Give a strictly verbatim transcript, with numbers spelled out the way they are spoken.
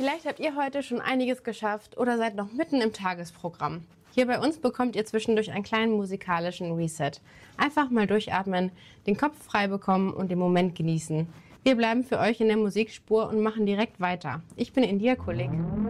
Vielleicht habt ihr heute schon einiges geschafft oder seid noch mitten im Tagesprogramm. Hier bei uns bekommt ihr zwischendurch einen kleinen musikalischen Reset. Einfach mal durchatmen, den Kopf frei bekommen und den Moment genießen. Wir bleiben für euch in der Musikspur und machen direkt weiter. Ich bin India Kulik.